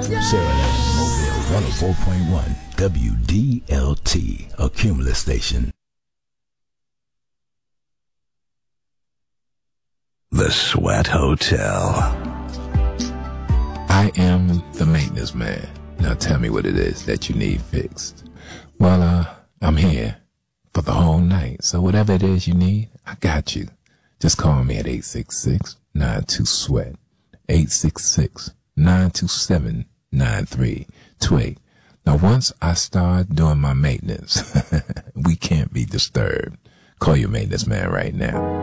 Mobile 104.1 WDLT, a Cumulus station. The Sweat Hotel. I am the maintenance man. Now tell me what it is that you need fixed. Well, I'm here for the whole night. So whatever it is you need, I got you. Just call me at 866-92-SWEAT. 866-927-9328. Now once I start doing my maintenance, we can't be disturbed. Call your maintenance man right now.